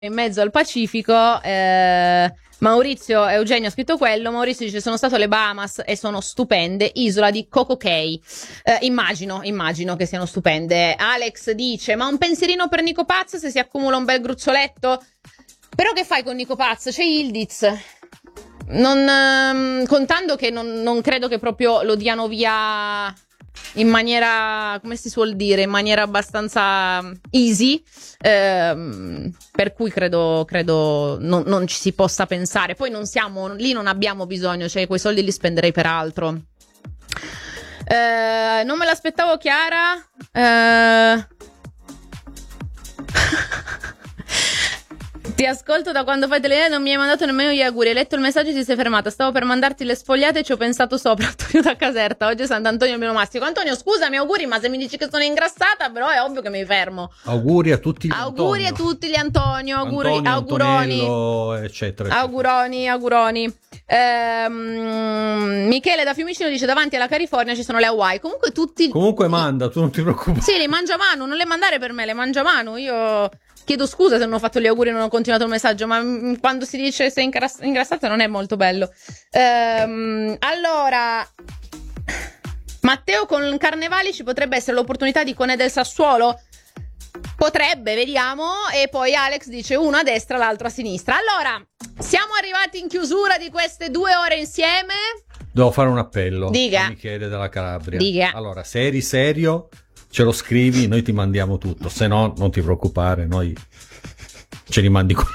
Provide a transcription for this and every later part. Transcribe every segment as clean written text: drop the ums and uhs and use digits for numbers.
in mezzo al Pacifico. Maurizio Eugenio ha scritto quello. Maurizio dice: sono stato alle Bahamas e sono stupende, isola di Coco Cay. Immagino che siano stupende. Alex dice: ma un pensierino per Nico Paz se si accumula un bel gruzzoletto? Però che fai con Nico Paz? C'è Yildiz. Contando che non credo che proprio lo diano via in maniera, come si suol dire, in maniera abbastanza easy, per cui credo non ci si possa pensare. Poi non siamo lì, non abbiamo bisogno, cioè quei soldi li spenderei per altro. Non me l'aspettavo, Chiara. Ti ascolto da quando fai telefonate, non mi hai mandato nemmeno gli auguri. Hai letto il messaggio e ti sei fermata. Stavo per mandarti le sfogliate e ci ho pensato sopra. Antonio da Caserta, oggi è Sant'Antonio Meno Mastico. Antonio, scusami, auguri, ma se mi dici che sono ingrassata, però è ovvio che mi fermo. Auguri a tutti gli auguri Antonio. A tutti gli Antonio, auguroni, Antonello, eccetera. Auguroni. Michele da Fiumicino dice: davanti alla California ci sono le Hawaii. Comunque manda, tu non ti preoccupare. Sì, le mangia Manu, non le mandare per me, le mangia Manu. Io chiedo scusa se non ho fatto gli auguri e non ho continuato il messaggio, ma quando si dice sei ingrassata non è molto bello. Allora, Matteo con Carnevali ci potrebbe essere l'opportunità di Cone del Sassuolo? Potrebbe, vediamo. E poi Alex dice uno a destra, l'altro a sinistra. Allora, siamo arrivati in chiusura di queste 2 ore insieme. Devo fare un appello. Dica. A Michele della Calabria. Dica. Allora, se eri serio, ce lo scrivi, noi ti mandiamo tutto. Se no, non ti preoccupare, noi ce li mandi con...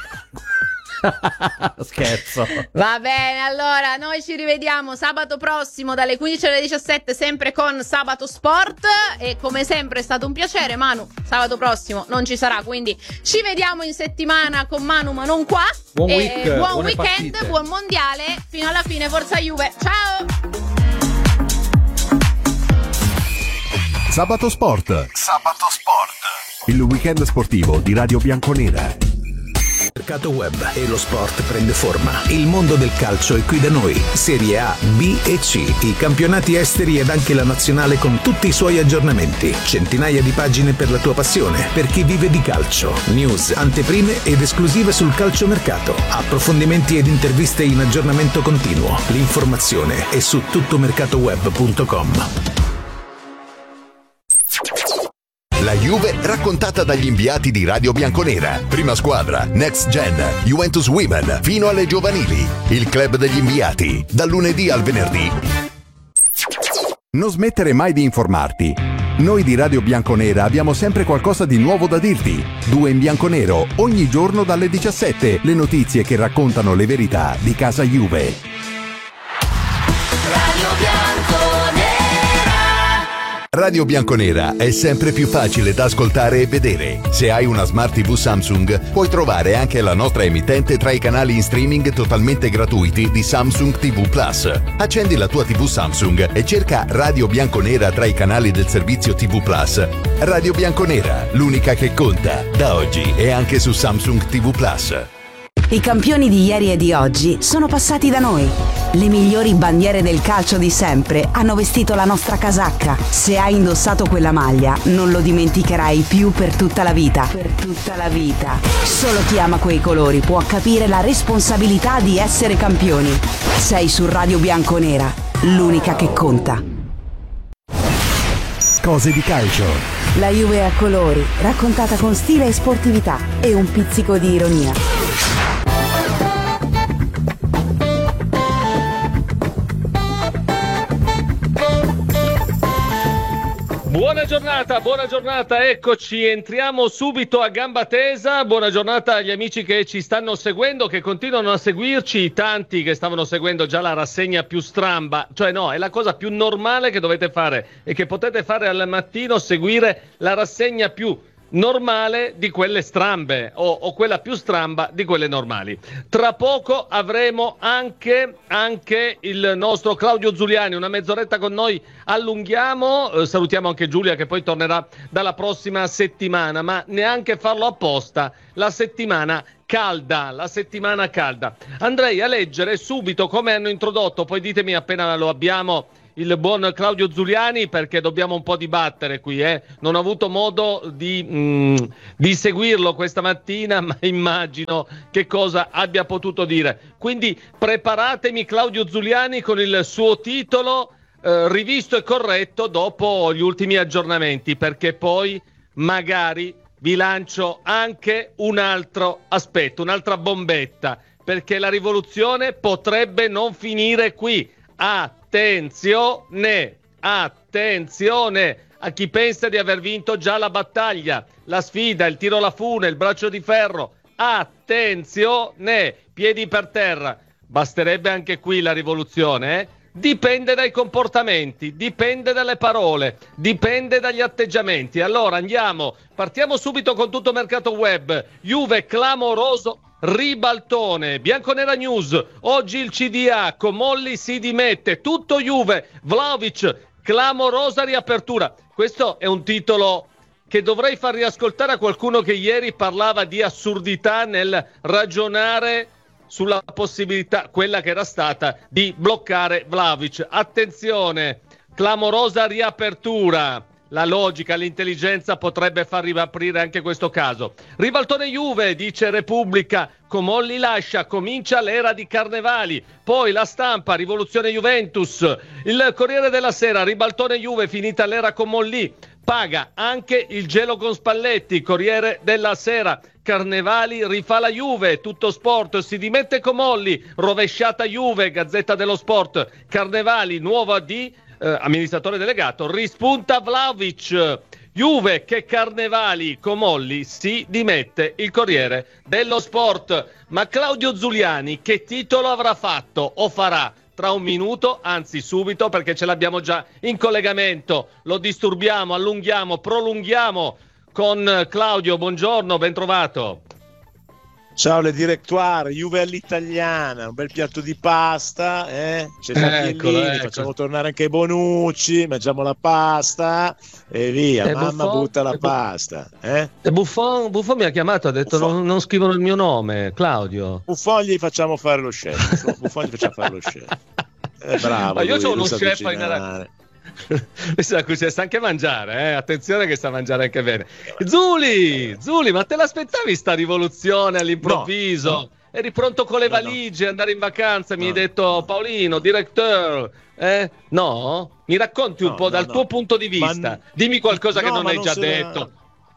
Scherzo. Va bene, allora noi ci rivediamo sabato prossimo dalle 15 alle 17, sempre con Sabato Sport, e come sempre è stato un piacere. Manu sabato prossimo non ci sarà, quindi ci vediamo in settimana con Manu, ma non qua. Buon weekend, partite. buon mondiale fino alla fine, forza Juve, ciao. Sabato Sport, il weekend sportivo di Radio Bianconera. Il mercato web e lo sport prende forma. Il mondo del calcio è qui da noi. Serie A, B e C, i campionati esteri ed anche la nazionale con tutti i suoi aggiornamenti. Centinaia di pagine per la tua passione, per chi vive di calcio. News, anteprime ed esclusive sul calciomercato. Approfondimenti ed interviste in aggiornamento continuo. L'informazione è su tuttomercatoweb.com. La Juve raccontata dagli inviati di Radio Bianconera. Prima squadra, Next Gen, Juventus Women, fino alle giovanili. Il club degli inviati, dal lunedì al venerdì. Non smettere mai di informarti. Noi di Radio Bianconera abbiamo sempre qualcosa di nuovo da dirti. 2 in bianconero, ogni giorno dalle 17. Le notizie che raccontano le verità di casa Juve. Radio Bianconera. Radio Bianconera è sempre più facile da ascoltare e vedere. Se hai una Smart TV Samsung, puoi trovare anche la nostra emittente tra i canali in streaming totalmente gratuiti di Samsung TV Plus. Accendi la tua TV Samsung e cerca Radio Bianconera tra i canali del servizio TV Plus. Radio Bianconera, l'unica che conta, da oggi e anche su Samsung TV Plus. I campioni di ieri e di oggi sono passati da noi. Le migliori bandiere del calcio di sempre hanno vestito la nostra casacca. Se hai indossato quella maglia, non lo dimenticherai più per tutta la vita. Per tutta la vita. Solo chi ama quei colori può capire la responsabilità di essere campioni. Sei su Radio Bianconera, l'unica che conta. Cose di calcio. La Juve a colori, raccontata con stile e sportività e un pizzico di ironia. Buona giornata, eccoci, entriamo subito a gamba tesa. Buona giornata agli amici che ci stanno seguendo, che continuano a seguirci, tanti che stavano seguendo già la rassegna più stramba, cioè no, è la cosa più normale che dovete fare e che potete fare al mattino, seguire la rassegna più normale di quelle strambe o quella più stramba di quelle normali. Tra poco avremo anche il nostro Claudio Zuliani, una mezz'oretta con noi, allunghiamo, salutiamo anche Giulia che poi tornerà dalla prossima settimana, ma neanche farlo apposta, la settimana calda. Andrei a leggere subito come hanno introdotto, poi ditemi appena lo abbiamo il buon Claudio Zuliani, perché dobbiamo un po' dibattere qui. Non ho avuto modo di seguirlo questa mattina, ma immagino che cosa abbia potuto dire. Quindi preparatemi Claudio Zuliani con il suo titolo rivisto e corretto dopo gli ultimi aggiornamenti, perché poi magari vi lancio anche un altro aspetto, un'altra bombetta, perché la rivoluzione potrebbe non finire qui. Attenzione a chi pensa di aver vinto già la battaglia, la sfida, il tiro alla fune, il braccio di ferro. Attenzione, piedi per terra. Basterebbe anche qui la rivoluzione, Dipende dai comportamenti, dipende dalle parole, dipende dagli atteggiamenti. Allora partiamo subito con tutto mercato web. Juve clamoroso ribaltone. Bianconera News, oggi il CDA, Comolli si dimette, tutto Juve, Vlahovic, clamorosa riapertura. Questo è un titolo che dovrei far riascoltare a qualcuno che ieri parlava di assurdità nel ragionare sulla possibilità, quella che era stata, di bloccare Vlahovic. Attenzione, clamorosa riapertura. La logica, l'intelligenza potrebbe far riaprire anche questo caso. Ribaltone Juve, dice Repubblica, Comolli lascia, comincia l'era di Carnevali. Poi La Stampa, rivoluzione Juventus. Il Corriere della Sera, ribaltone Juve, finita l'era Comolli. Paga anche il gelo con Spalletti. Corriere della Sera, Carnevali rifà la Juve. Tutto Sport, si dimette Comolli, rovesciata Juve. Gazzetta dello Sport, Carnevali, nuovo AD, amministratore delegato, rispunta Vlahovic. Juve che Carnevali, Comolli si dimette. Il Corriere dello Sport. Ma Claudio Zuliani che titolo avrà fatto o farà? Tra un minuto, anzi subito, perché ce l'abbiamo già in collegamento. Lo disturbiamo, allunghiamo, prolunghiamo con Claudio. Buongiorno, ben trovato. Ciao le direttoire, Juve all'italiana, un bel piatto di pasta, Cesarellini, facciamo tornare anche i Bonucci, mangiamo la pasta e via, mamma butta la pasta. E Buffon mi ha chiamato, ha detto non scrivono il mio nome, Claudio. Buffon gli facciamo fare lo chef, bravo. Ma io ho uno chef in sa anche mangiare, attenzione che sa mangiare anche bene. Zuli, ma te l'aspettavi sta rivoluzione all'improvviso? No. Eri pronto con le valigie, andare in vacanza, mi hai detto Paolino, directeur, no? Mi racconti un po' dal tuo punto di vista, dimmi qualcosa che non hai già detto.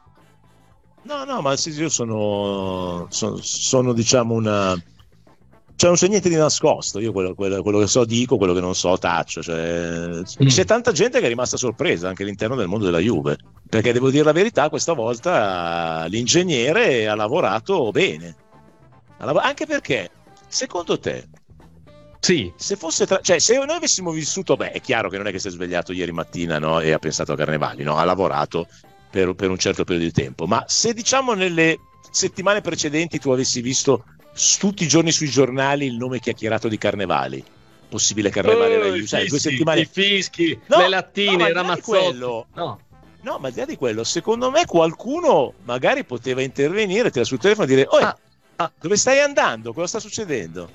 No, ma io sono diciamo una... Cioè non c'è niente di nascosto, io quello che so dico, quello che non so taccio, c'è tanta gente che è rimasta sorpresa anche all'interno del mondo della Juve, perché devo dire la verità, questa volta l'ingegnere ha lavorato bene, anche perché, secondo te, sì, se fosse se noi avessimo vissuto, è chiaro che non è che si è svegliato ieri mattina, no, e ha pensato a Carnevali, no, ha lavorato per un certo periodo di tempo, ma se diciamo nelle settimane precedenti tu avessi visto tutti i giorni sui giornali il nome chiacchierato di Carnevali, possibile Carnevali alla Juve, 2 settimane, i fischi, le lattine, i Ramazzotti, no, ma al di là di quello, secondo me qualcuno magari poteva intervenire, sul telefono e dire dove stai andando, cosa sta succedendo?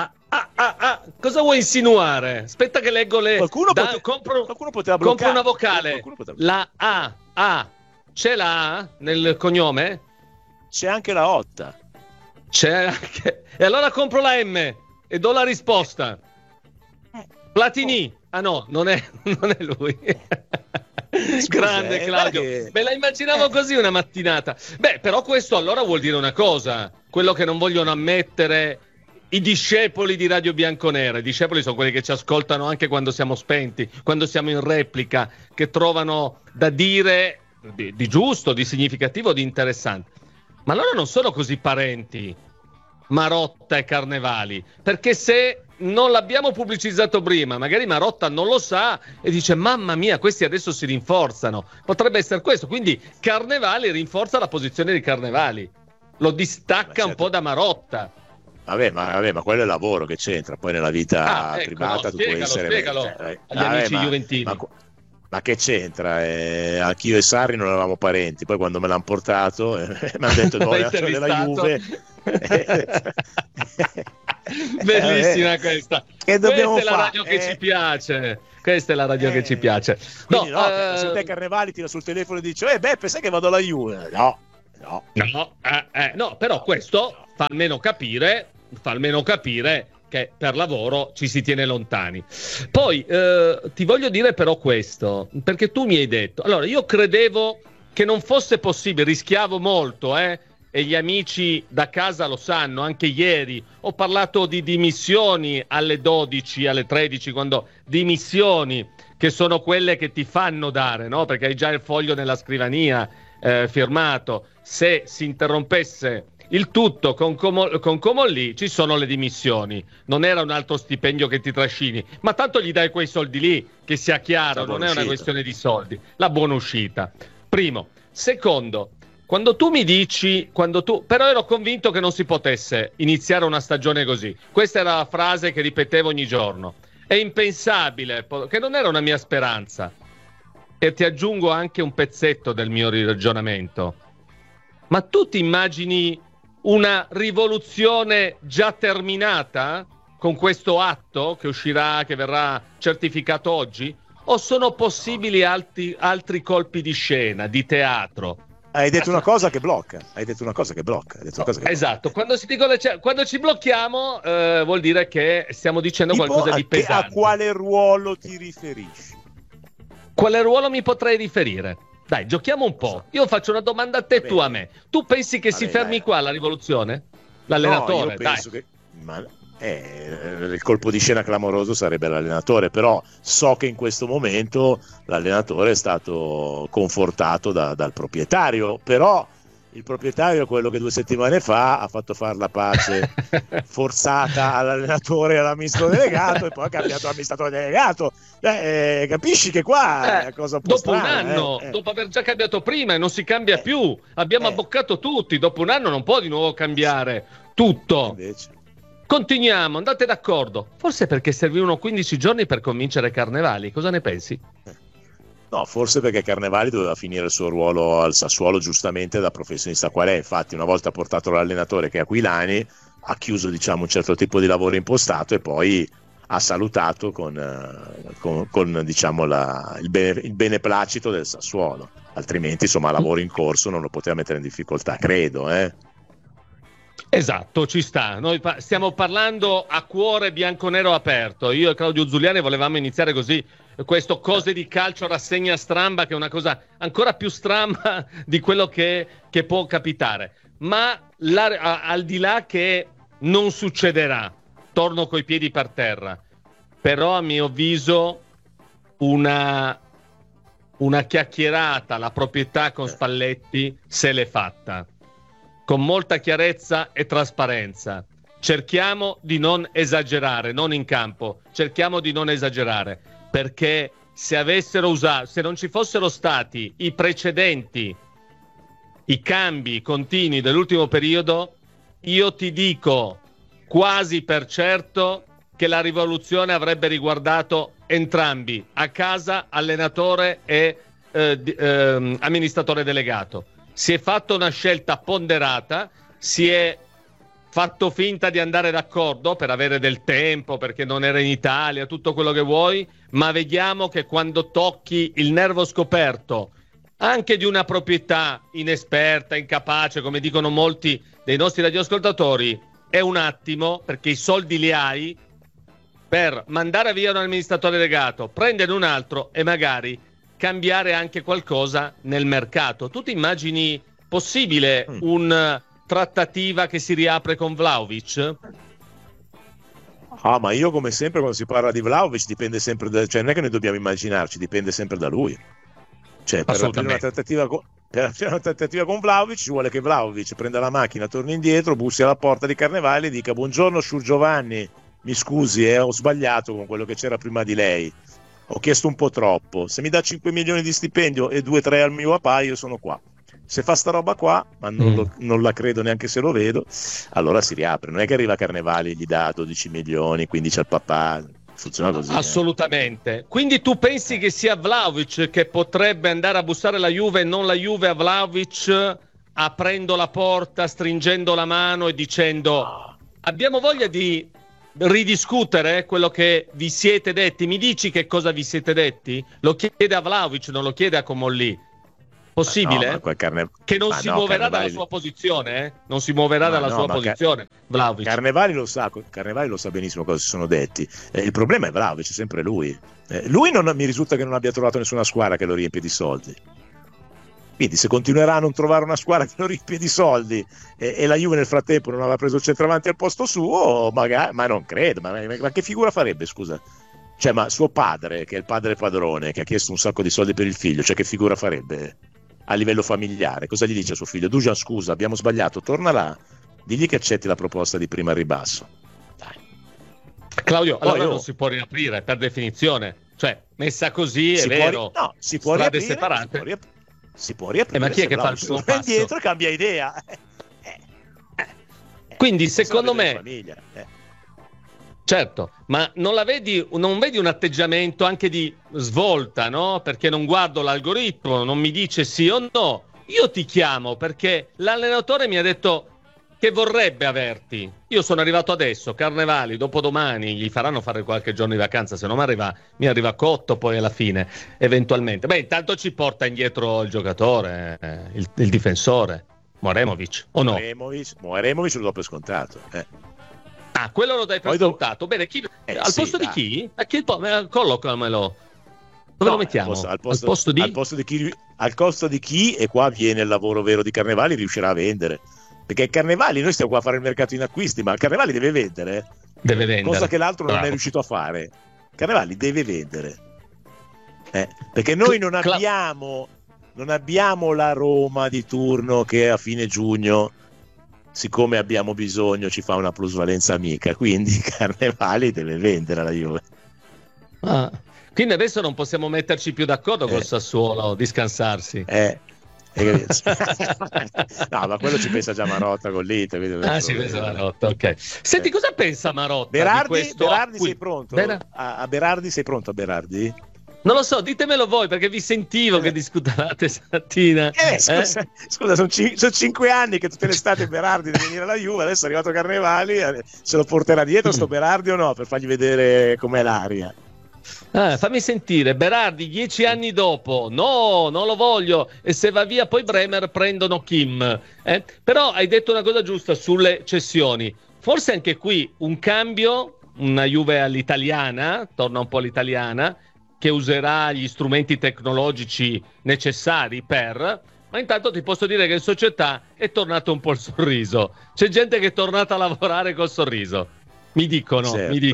Cosa vuoi insinuare? Aspetta che leggo le... Qualcuno poteva bloccare. Compro una vocale. La A. C'è la A nel cognome? C'è anche la Otta. C'è anche... E allora compro la M e do la risposta. Platini. Ah no, non è lui. Grande Claudio. Me la immaginavo così una mattinata. Però questo allora vuol dire una cosa. Quello che non vogliono ammettere i discepoli di Radio Bianconera. I discepoli sono quelli che ci ascoltano anche quando siamo spenti, quando siamo in replica, che trovano da dire di giusto, di significativo, di interessante. Ma loro non sono così parenti, Marotta e Carnevali, perché se non l'abbiamo pubblicizzato prima, magari Marotta non lo sa e dice mamma mia, questi adesso si rinforzano. Potrebbe essere questo, quindi Carnevali rinforza la posizione di Carnevali, lo distacca un po' da Marotta. Vabbè, ma quello è il lavoro, che c'entra poi nella vita privata, tu puoi essere agli amici juventini. Ma che c'entra? Anch'io e Sarri non eravamo parenti, poi quando me l'hanno portato mi hanno detto no, della Juve Bellissima questa. Che dobbiamo questa è la fare? radio che ci piace. Questa è la radio che ci piace. Quindi se te Carnevali tira sul telefono e dice Beppe, sai che vado alla Juve? No, però questo fa almeno capire che per lavoro ci si tiene lontani. Poi ti voglio dire però questo, perché tu mi hai detto, allora io credevo che non fosse possibile, rischiavo molto, e gli amici da casa lo sanno, anche ieri ho parlato di dimissioni alle 12, alle 13, quando dimissioni che sono quelle che ti fanno dare, no? Perché hai già il foglio nella scrivania firmato, se si interrompesse il tutto con Comolli ci sono le dimissioni, non era un altro stipendio che ti trascini, ma tanto gli dai quei soldi lì, che sia chiaro, non è una questione di soldi, la buona uscita. Primo. Secondo, quando tu mi dici, però ero convinto che non si potesse iniziare una stagione così, questa era la frase che ripetevo ogni giorno, è impensabile, che non era una mia speranza, e ti aggiungo anche un pezzetto del mio ragionamento, ma tu ti immagini una rivoluzione già terminata con questo atto che uscirà, che verrà certificato oggi? O sono possibili altri colpi di scena, di teatro? Hai detto una cosa che blocca. Esatto, quando ci blocchiamo vuol dire che stiamo dicendo tipo qualcosa di pesante. A quale ruolo ti riferisci? Quale ruolo mi potrei riferire? Dai, giochiamo un po'. Io faccio una domanda a te, tu a me. Tu pensi che si fermi qua la rivoluzione? L'allenatore? No, io penso che... il colpo di scena clamoroso sarebbe l'allenatore, però so che in questo momento l'allenatore è stato confortato dal proprietario, però il proprietario, quello che 2 settimane fa ha fatto fare la pace forzata all'allenatore e all'amministratore delegato e poi ha cambiato l'amministratore delegato. Capisci che qua è cosa un po' dopo strana, un anno, dopo aver già cambiato prima e non si cambia più, abbiamo abboccato tutti, dopo un anno non può di nuovo cambiare tutto. Invece. Continuiamo, andate d'accordo. Forse perché servivano 15 giorni per convincere Carnevali, cosa ne pensi? No, forse perché Carnevali doveva finire il suo ruolo al Sassuolo giustamente da professionista qual è. Infatti una volta portato l'allenatore che è Aquilani ha chiuso un certo tipo di lavoro impostato e poi ha salutato con il beneplacito del Sassuolo, altrimenti lavoro in corso non lo poteva mettere in difficoltà, credo. Esatto, ci sta. Noi stiamo parlando a cuore bianconero aperto. Io e Claudio Zuliani volevamo iniziare così questo Cose di Calcio rassegna stramba, che è una cosa ancora più stramba di quello che può capitare. Ma al di là che non succederà, torno coi piedi per terra, però a mio avviso una chiacchierata, la proprietà con Spalletti se l'è fatta. Con molta chiarezza e trasparenza. Cerchiamo di non esagerare, non in campo, cerchiamo di non esagerare, perché se non ci fossero stati i precedenti, i cambi continui dell'ultimo periodo, io ti dico quasi per certo che la rivoluzione avrebbe riguardato entrambi, a casa, allenatore e amministratore delegato. Si è fatta una scelta ponderata, si è fatto finta di andare d'accordo per avere del tempo, perché non era in Italia, tutto quello che vuoi, ma vediamo che quando tocchi il nervo scoperto anche di una proprietà inesperta, incapace, come dicono molti dei nostri radioascoltatori, è un attimo, perché i soldi li hai per mandare via un amministratore delegato, prendere un altro e magari cambiare anche qualcosa nel mercato. Tu ti immagini possibile una trattativa che si riapre con Vlahovic? Ma io come sempre quando si parla di Vlahovic dipende sempre non è che noi dobbiamo immaginarci, dipende sempre da lui. Per aprire una trattativa con Vlahovic ci vuole che Vlahovic prenda la macchina, torni indietro, bussi alla porta di Carnevali e dica: buongiorno Sur Giovanni, mi scusi, ho sbagliato con quello che c'era prima di lei, ho chiesto un po' troppo, se mi dà 5 milioni di stipendio e 2-3 al mio papà io sono qua. Se fa sta roba qua, ma non la credo neanche se lo vedo, allora si riapre. Non è che arriva Carnevali e gli dà 12 milioni, 15 al papà, funziona così. Assolutamente. Quindi tu pensi che sia Vlahovic che potrebbe andare a bussare la Juve e non la Juve a Vlahovic, aprendo la porta, stringendo la mano e dicendo: abbiamo voglia di ridiscutere quello che vi siete detti? Mi dici che cosa vi siete detti? Lo chiede a Vlahovic, non lo chiede a Comolli. Possibile? Che non si muoverà dalla sua posizione, eh? Non si muoverà dalla sua posizione. Vlahovic. Carnevali lo sa benissimo cosa si sono detti. Il problema è Vlahovic, è sempre lui. Lui non mi risulta che non abbia trovato nessuna squadra che lo riempie di soldi. Quindi se continuerà a non trovare una squadra che lo riempie di soldi e la Juve nel frattempo non aveva preso il centravanti al posto suo, magari, ma non credo, ma che figura farebbe, scusa? Cioè, ma suo padre, che è il padre padrone, che ha chiesto un sacco di soldi per il figlio, cioè che figura farebbe a livello familiare? Cosa gli dice a suo figlio? Dujan, scusa, abbiamo sbagliato, torna là, digli che accetti la proposta di prima ribasso. Dai. Claudio, allora non si può riaprire per definizione, cioè messa così è vero, si può strade riaprire, separate. Si può riaprire, ma chi è che fa il primo passo? Indietro e cambia idea. Quindi secondo me certo, ma non vedi un atteggiamento anche di svolta, no? Perché non guardo l'algoritmo, non mi dice sì o no. Io ti chiamo perché l'allenatore mi ha detto che vorrebbe averti. Io sono arrivato adesso, Carnevali, dopodomani gli faranno fare qualche giorno di vacanza, se no mi arriva cotto poi alla fine, eventualmente. Beh, intanto ci porta indietro il giocatore, il difensore, Moremovic, o no? Moremovic lo do per scontato. Ah, quello lo dai per scontato. Bene, al posto di chi? A chi collocamelo. Dove lo mettiamo? Al costo di chi, e qua viene il lavoro vero di Carnevali, riuscirà a vendere. Perché Carnevali, noi stiamo qua a fare il mercato in acquisti, ma Carnevali deve vendere. Deve vendere. Cosa che l'altro non è riuscito a fare. Carnevali deve vendere. Perché noi non abbiamo la Roma di turno che a fine giugno, siccome abbiamo bisogno, ci fa una plusvalenza amica. Quindi Carnevali deve vendere alla Juve. Quindi adesso non possiamo metterci più d'accordo col Sassuolo di scansarsi. No, ma quello ci pensa già Marotta con l'Inter. Sì, pensa Marotta, ok. Senti, cosa pensa Marotta Berardi, di questo? Berardi sei pronto? A Berardi sei pronto a Berardi? Non lo so, ditemelo voi, perché vi sentivo che discutevate stamattina. Scusa, sono 5 anni che tutte le estate Berardi deve venire alla Juve, adesso è arrivato Carnevali, se lo porterà dietro sto Berardi o no, per fargli vedere com'è l'aria. Fammi sentire, Berardi 10 anni dopo, no, non lo voglio, e se va via poi Bremer prendono Kim. Però hai detto una cosa giusta sulle cessioni, forse anche qui un cambio, una Juve all'italiana, torna un po' all'italiana, che userà gli strumenti tecnologici necessari ma intanto ti posso dire che in società è tornato un po' il sorriso, c'è gente che è tornata a lavorare col sorriso. Mi dicono.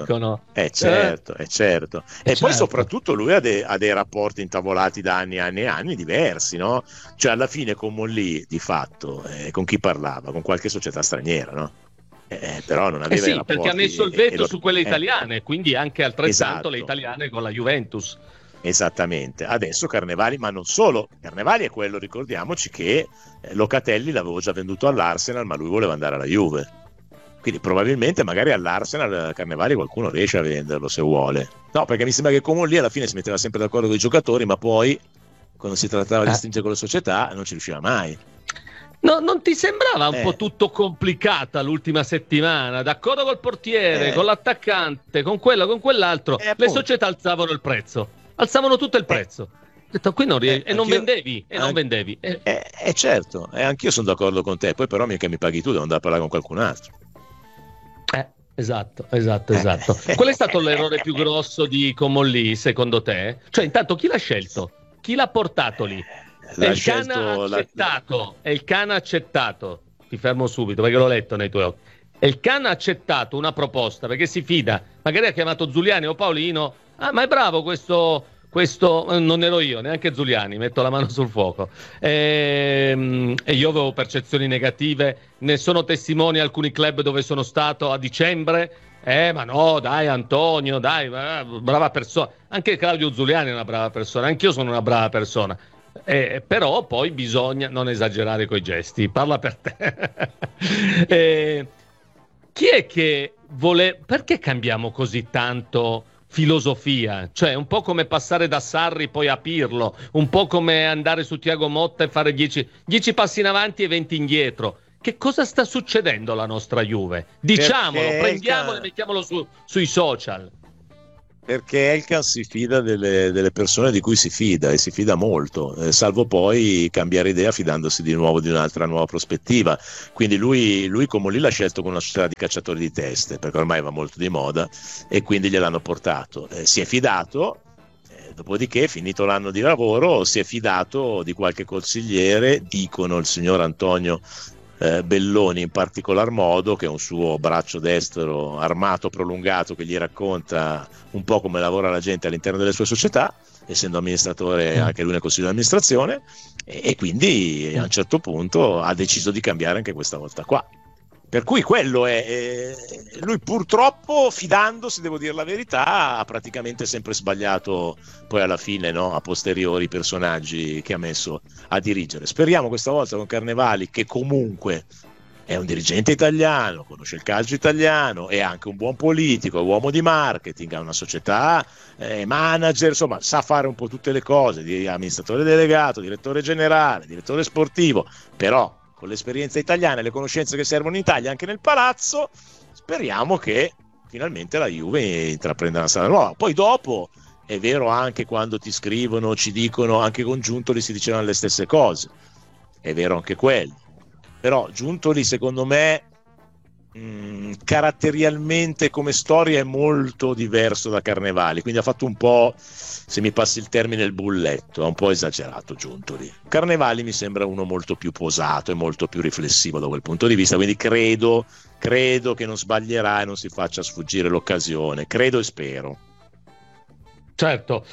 Certo. E poi soprattutto lui ha dei rapporti intavolati da anni diversi, no? Cioè alla fine con Molli, di fatto, con chi parlava? Con qualche società straniera, no? Però non aveva rapporti, perché ha messo il veto su quelle italiane, quindi anche altrettanto le italiane con la Juventus. Esattamente. Adesso Carnevali, ma non solo. Carnevali è quello, ricordiamoci che Locatelli l'avevo già venduto all'Arsenal, ma lui voleva andare alla Juve. Quindi probabilmente magari all'Arsenal Carnevali qualcuno riesce a venderlo se vuole. No, perché mi sembra che Comolli alla fine si metteva sempre d'accordo con i giocatori, ma poi quando si trattava di stringere con le società non ci riusciva mai. No, non ti sembrava un po' tutto complicata l'ultima settimana? D'accordo col portiere, con l'attaccante, con quello, con quell'altro, le società alzavano il prezzo, alzavano tutto il prezzo. Ho detto, qui non non vendevi, non vendevi. Certo, anch'io sono d'accordo con te, poi però mica mi paghi tu, devo andare a parlare con qualcun altro. Esatto. Qual è stato l'errore più grosso di Comolli, secondo te? Cioè, intanto chi l'ha scelto? Chi l'ha portato lì? È il Can ha accettato. Ti fermo subito perché l'ho letto nei tuoi occhi. E il Can ha accettato una proposta perché si fida. Magari ha chiamato Zuliani o Paolino. Ma è bravo questo non ero io, neanche Zuliani, metto la mano sul fuoco. E io avevo percezioni negative, ne sono testimoni alcuni club dove sono stato a dicembre. Ma no, dai Antonio, dai, brava persona. Anche Claudio Zuliani è una brava persona, anch'io sono una brava persona. Però poi bisogna non esagerare coi gesti, parla per te. Chi è che perché cambiamo così tanto filosofia? Cioè un po' come passare da Sarri poi a Pirlo, un po' come andare su Thiago Motta e fare 10 passi in avanti e 20 indietro. che cosa sta succedendo alla nostra Juve? Diciamolo, prendiamolo e mettiamolo sui social. Perché Elkan si fida delle persone di cui si fida, e si fida molto, salvo poi cambiare idea fidandosi di nuovo di un'altra nuova prospettiva. Quindi lui come lì l'ha scelto con una società di cacciatori di teste, perché ormai va molto di moda, e quindi gliel'hanno portato. Si è fidato, dopodiché, finito l'anno di lavoro, si è fidato di qualche consigliere, dicono il signor Antonio Belloni in particolar modo, che è un suo braccio destro armato prolungato, che gli racconta un po' come lavora la gente all'interno delle sue società, essendo amministratore anche lui nel consiglio di amministrazione, e quindi a un certo punto ha deciso di cambiare anche questa volta qua. Per cui quello è lui, purtroppo, fidandosi, devo dire la verità, ha praticamente sempre sbagliato poi alla fine, no? A posteriori, i personaggi che ha messo a dirigere. Speriamo questa volta con Carnevali, che comunque è un dirigente italiano, conosce il calcio italiano, è anche un buon politico, è uomo di marketing, ha una società, manager, insomma sa fare un po' tutte le cose, di amministratore delegato, direttore generale, direttore sportivo, però con l'esperienza italiana e le conoscenze che servono in Italia anche nel palazzo, speriamo che finalmente la Juve intraprenda una strada nuova. Poi dopo è vero, anche quando ti scrivono, ci dicono, anche con Giuntoli si dicevano le stesse cose, è vero anche quello, però Giuntoli secondo me caratterialmente come storia è molto diverso da Carnevali, quindi ha fatto un po', se mi passi il termine, il bulletto, ha un po' esagerato Giuntoli. Carnevali mi sembra uno molto più posato e molto più riflessivo da quel punto di vista, quindi credo che non sbaglierà e non si faccia sfuggire l'occasione, credo e spero. Certo,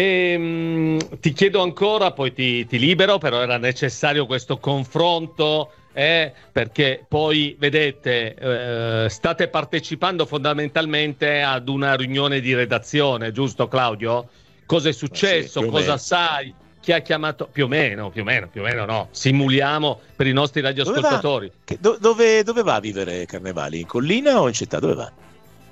ti chiedo ancora, poi ti libero, però era necessario questo confronto, perché poi vedete, state partecipando fondamentalmente ad una riunione di redazione, giusto Claudio? Cosa è successo? Sì, cosa sai? Chi ha chiamato? Più o meno no, simuliamo per i nostri radioascoltatori. Dove va a vivere Carnevali? In collina o in città? Dove va?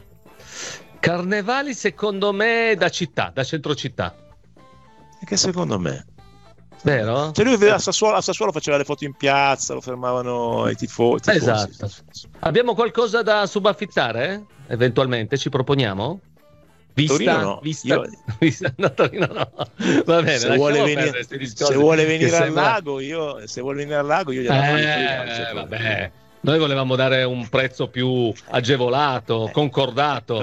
Carnevali secondo me da città, da centro città. Che secondo me, vero? Cioè lui a Sassuolo faceva le foto in piazza, lo fermavano i tifosi. Esatto. Abbiamo qualcosa da subaffittare? Eventualmente ci proponiamo? Torino no. No, Torino no. Va bene, se vuole venire al lago, io gliela vabbè. Noi volevamo dare un prezzo più agevolato, concordato.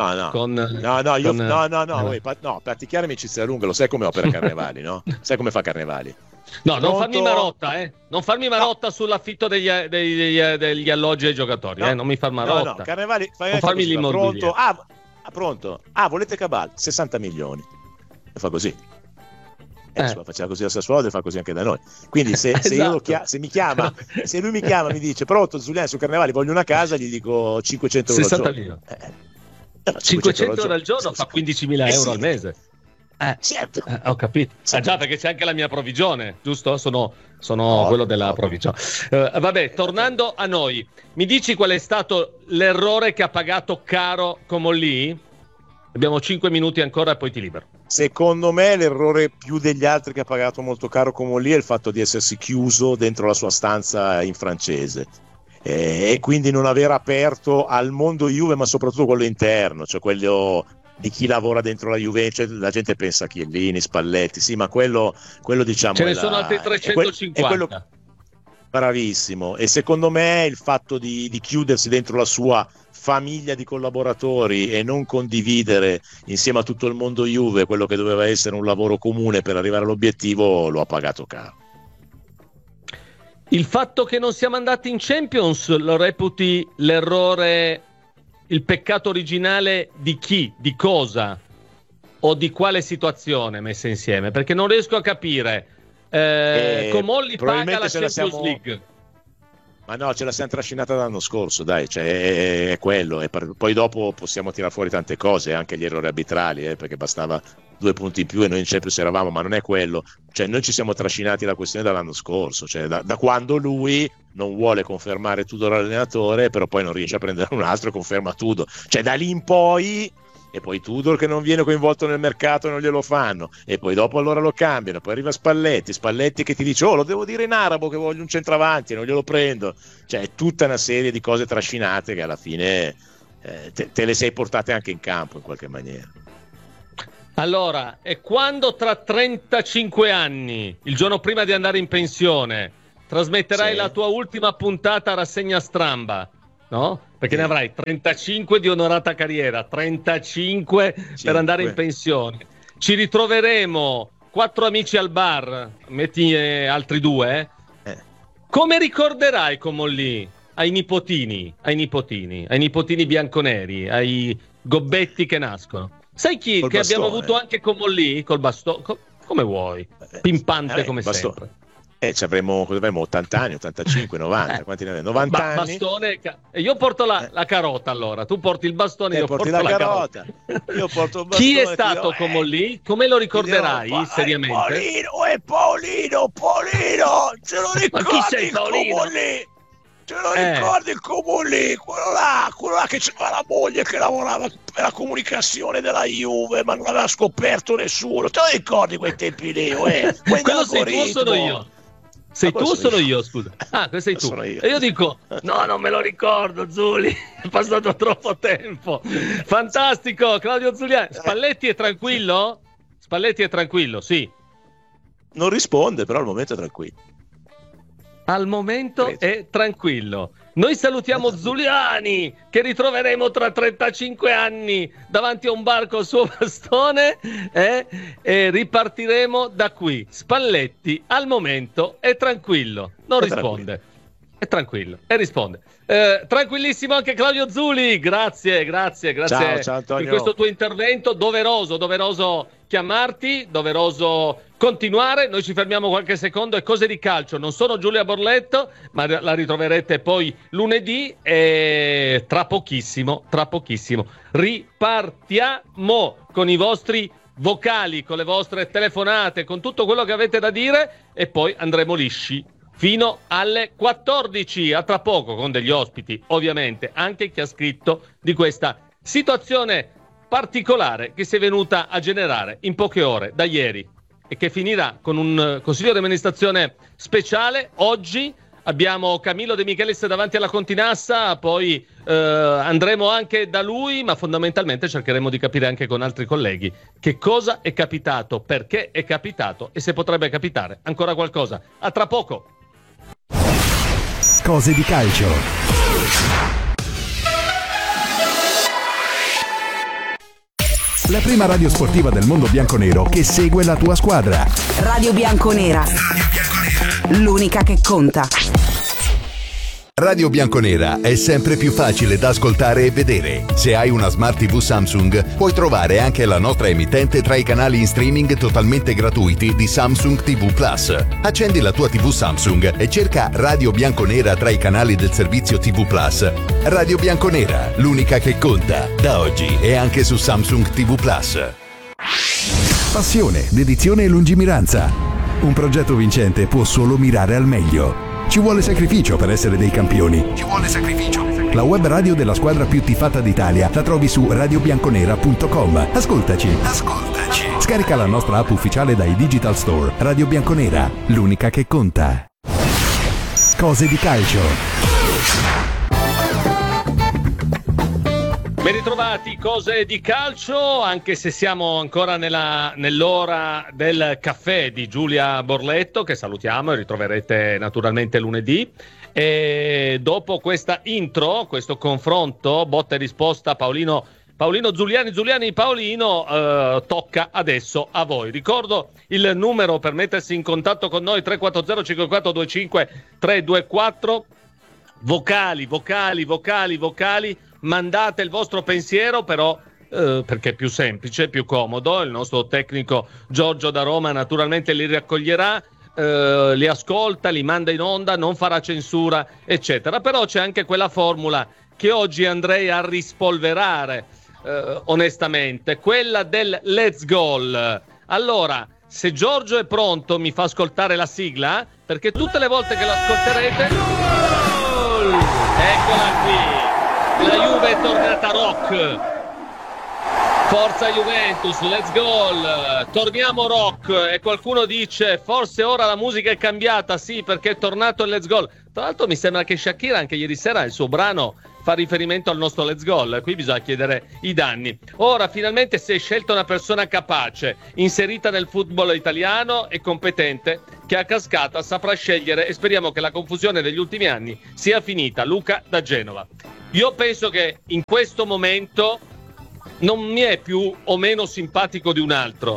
Pratichiare amicizia lunga, lo sai come opera Carnevali, no? Sai come fa Carnevali? No, non farmi marotta, Non farmi marotta sull'affitto degli alloggi ai giocatori, non mi far marotta. No, Carnevali, non farmi l'immobiliare. Pronto? Volete Cabal? 60 milioni. E fa così. Faceva così a Sassuolo e fa così anche da noi. Quindi se lui mi chiama mi dice pronto Giuliano su Carnevali voglio una casa, gli dico 500 euro 60 al giorno. 500 euro al giorno fa 15.000 euro al mese. Certo. Ho capito. Già, perché c'è anche la mia provvigione, giusto? Sono quello della provvigione. Vabbè, tornando a noi, mi dici qual è stato l'errore che ha pagato caro Comolli? Abbiamo 5 minuti ancora e poi ti libero. Secondo me l'errore più degli altri che ha pagato molto caro Comolli è il fatto di essersi chiuso dentro la sua stanza in francese e quindi non aver aperto al mondo Juve, ma soprattutto quello interno, cioè quello di chi lavora dentro la Juve. Cioè, la gente pensa a Chiellini, Spalletti, sì, ma quello diciamo ce ne sono altri 350. Bravissimo. E secondo me il fatto di chiudersi dentro la sua famiglia di collaboratori e non condividere insieme a tutto il mondo Juve quello che doveva essere un lavoro comune per arrivare all'obiettivo lo ha pagato caro. Il fatto che non siamo andati in Champions lo reputi l'errore, il peccato originale di chi, di cosa o di quale situazione messa insieme? Perché non riesco a capire. Comolli paga la Champions League. Ma no, ce la siamo trascinata l'anno scorso, dai, cioè è quello. Poi dopo possiamo tirare fuori tante cose, anche gli errori arbitrali, perché bastava 2 punti in più e noi in Champions eravamo, ma non è quello. Cioè noi ci siamo trascinati la questione dall'anno scorso, cioè da quando lui non vuole confermare Tudor allenatore, però poi non riesce a prendere un altro e conferma Tudor. Cioè da lì in poi e poi Tudor che non viene coinvolto nel mercato e non glielo fanno, e poi dopo allora lo cambiano, poi arriva Spalletti che ti dice lo devo dire in arabo che voglio un centravanti e non glielo prendo, cioè è tutta una serie di cose trascinate che alla fine te le sei portate anche in campo in qualche maniera. Allora, e quando tra 35 anni, il giorno prima di andare in pensione, trasmetterai la tua ultima puntata a Rassegna Stramba, no? Perché ne avrai 35 di onorata carriera, 35 per andare in pensione. Ci ritroveremo 4 amici al bar, metti altri 2. Come ricorderai Comolli ai nipotini bianconeri, ai gobbetti che nascono? Sai chi Col che bastone. abbiamo avuto anche Comolli col bastone? Come vuoi? Pimpante come sempre. Ci avremo 80 anni, 85, 90, quanti ne avete? 90 anni? Bastone, io porto la carota, allora tu porti il bastone, io porto la carota. Io porto il bastone. Chi è stato Comolli? Come lo ricorderai seriamente? Paolino, ce lo ricordi? Ma chi sei, Paolino? Comolli? Ce lo ricordi il Comolli? Quello là che c'era la moglie che lavorava per la comunicazione della Juve, ma non aveva scoperto nessuno. Te lo ricordi quei tempi lì? Quello sei tu o sono io? Sei tu o sono io, scusa? Questo sei tu. E io dico, no, non me lo ricordo, Zuli, è passato troppo tempo. Fantastico, Claudio Zuliani. Spalletti è tranquillo? Spalletti è tranquillo, sì. Non risponde, però al momento è tranquillo. Al momento è tranquillo. Noi salutiamo Zuliani, che ritroveremo tra 35 anni davanti a un bar col suo bastone, e ripartiremo da qui. Spalletti al momento è tranquillo, non risponde. È tranquillo e risponde. Tranquillissimo anche Claudio Zuli, grazie Ciao, per questo tuo intervento, doveroso chiamarti, doveroso continuare. Noi ci fermiamo qualche secondo e cose di calcio non sono Giulia Borletto, ma la ritroverete poi lunedì e tra pochissimo ripartiamo con i vostri vocali, con le vostre telefonate, con tutto quello che avete da dire, e poi andremo lisci fino alle 14, a tra poco, con degli ospiti, ovviamente, anche chi ha scritto di questa situazione particolare che si è venuta a generare in poche ore da ieri e che finirà con un consiglio di amministrazione speciale. Oggi abbiamo Camillo De Michelis davanti alla Continassa, poi andremo anche da lui, ma fondamentalmente cercheremo di capire anche con altri colleghi che cosa è capitato, perché è capitato e se potrebbe capitare ancora qualcosa. A tra poco. Cose di calcio. La prima radio sportiva del mondo bianconero che segue la tua squadra. Radio Bianconera. L'unica che conta. Radio Bianconera è sempre più facile da ascoltare e vedere. Se hai una Smart TV Samsung, puoi trovare anche la nostra emittente tra i canali in streaming totalmente gratuiti di Samsung TV Plus. Accendi la tua TV Samsung e cerca Radio Bianconera tra i canali del servizio TV Plus. Radio Bianconera, l'unica che conta. Da oggi è anche su Samsung TV Plus. Passione, dedizione e lungimiranza. Un progetto vincente può solo mirare al meglio. Ci vuole sacrificio per essere dei campioni. La web radio della squadra più tifata d'Italia la trovi su radiobianconera.com. Ascoltaci. Scarica la nostra app ufficiale dai Digital Store. Radio Bianconera, l'unica che conta. Cose di calcio. Ben ritrovati, cose di calcio, anche se siamo ancora nell'ora del caffè di Giulia Borletto, che salutiamo e ritroverete naturalmente lunedì. E dopo questa intro, questo confronto, botta e risposta Paolino Zuliani, Paolino, tocca adesso a voi. Ricordo il numero per mettersi in contatto con noi: 340 54 25 324. Vocali. Mandate il vostro pensiero, però perché è più semplice, più comodo. Il nostro tecnico Giorgio da Roma naturalmente li raccoglierà, li ascolta, li manda in onda, non farà censura, eccetera. Però c'è anche quella formula che oggi andrei a rispolverare, onestamente, quella del let's goal. Allora, se Giorgio è pronto, mi fa ascoltare la sigla, perché tutte le volte che l'ascolterete... Goal! Eccola qui! La Juve è tornata rock. Forza Juventus, let's go! Torniamo rock e qualcuno dice forse ora la musica è cambiata, sì, perché è tornato il let's go. Tra l'altro mi sembra che Shakira anche ieri sera il suo brano fa riferimento al nostro let's go, qui bisogna chiedere i danni. Ora finalmente si è scelta una persona capace, inserita nel football italiano e competente, che a cascata saprà scegliere, e speriamo che la confusione degli ultimi anni sia finita. Luca da Genova. Io penso che in questo momento non mi è più o meno simpatico di un altro.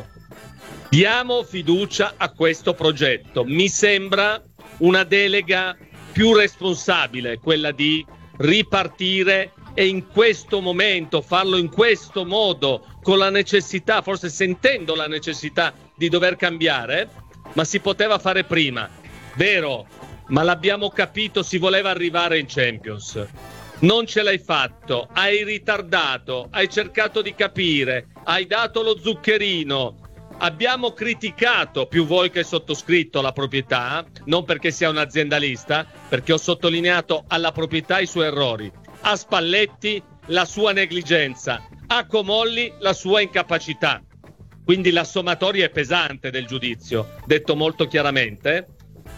Diamo fiducia a questo progetto. Mi sembra una delega più responsabile, quella di ripartire e in questo momento farlo in questo modo, con la necessità, forse sentendo la necessità di dover cambiare, ma si poteva fare prima. Vero, ma l'abbiamo capito, si voleva arrivare in Champions. Non ce l'hai fatto, hai ritardato, hai cercato di capire, hai dato lo zuccherino. Abbiamo criticato più voi che sottoscritto la proprietà, non perché sia un aziendalista, perché ho sottolineato alla proprietà i suoi errori, a Spalletti la sua negligenza, a Comolli la sua incapacità. Quindi la sommatoria è pesante del giudizio, detto molto chiaramente.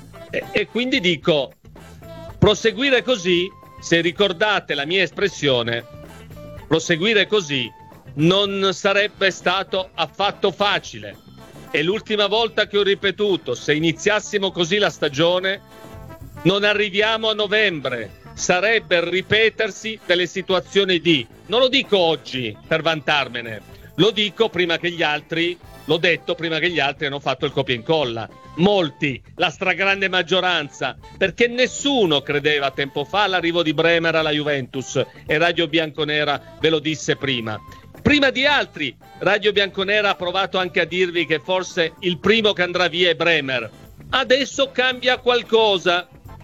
E quindi dico, proseguire così, se ricordate la mia espressione, proseguire così non sarebbe stato affatto facile. E l'ultima volta che ho ripetuto, se iniziassimo così la stagione, non arriviamo a novembre, sarebbe il ripetersi delle situazioni di... Non lo dico oggi per vantarmene, lo dico prima che gli altri, l'ho detto prima che gli altri hanno fatto il copia e incolla. Molti, la stragrande maggioranza, perché nessuno credeva tempo fa all'arrivo di Bremer alla Juventus, e Radio Bianconera ve lo disse prima. Prima di altri, Radio Bianconera ha provato anche a dirvi che forse il primo che andrà via è Bremer. Adesso cambia qualcosa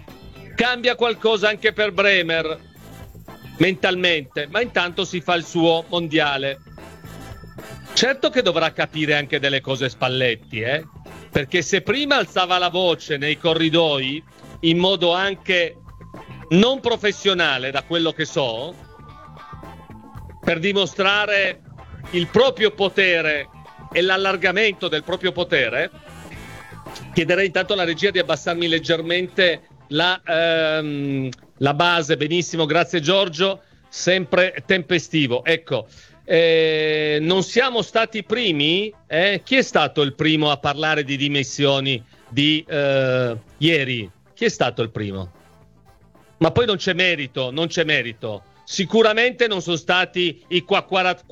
anche per Bremer, mentalmente, ma intanto si fa il suo mondiale. Certo che dovrà capire anche delle cose Spalletti, perché se prima alzava la voce nei corridoi in modo anche non professionale, da quello che so, per dimostrare il proprio potere e l'allargamento del proprio potere, chiederei intanto alla regia di abbassarmi leggermente la base. Benissimo, grazie Giorgio, sempre tempestivo. Ecco, non siamo stati i primi? Chi è stato il primo a parlare di dimissioni di ieri? Chi è stato il primo? Ma poi non c'è merito. Sicuramente non sono stati i qua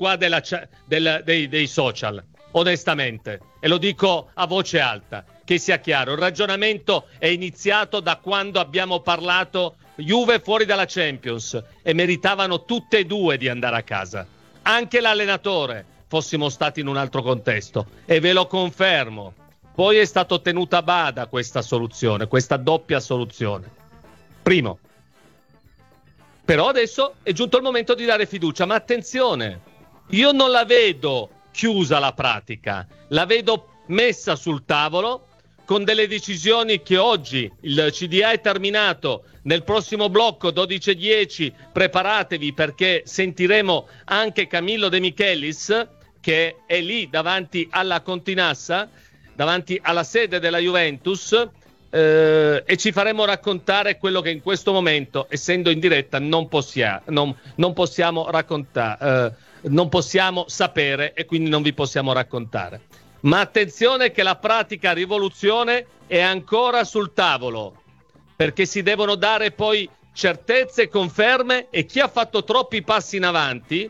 dei social, onestamente, e lo dico a voce alta, che sia chiaro. Il ragionamento è iniziato da quando abbiamo parlato Juve fuori dalla Champions, e meritavano tutte e due di andare a casa, anche l'allenatore, fossimo stati in un altro contesto, e ve lo confermo. Poi è stata tenuta a bada questa soluzione, questa doppia soluzione. Primo. Però adesso è giunto il momento di dare fiducia, ma attenzione, io non la vedo chiusa la pratica, la vedo messa sul tavolo con delle decisioni che oggi il CDA è terminato. Nel prossimo blocco 12:10 preparatevi, perché sentiremo anche Camillo De Michelis, che è lì davanti alla Continassa, davanti alla sede della Juventus, e ci faremo raccontare quello che in questo momento, essendo in diretta, non possiamo raccontare, non possiamo sapere, e quindi non vi possiamo raccontare. Ma attenzione che la pratica rivoluzione è ancora sul tavolo, perché si devono dare poi certezze e conferme, e chi ha fatto troppi passi in avanti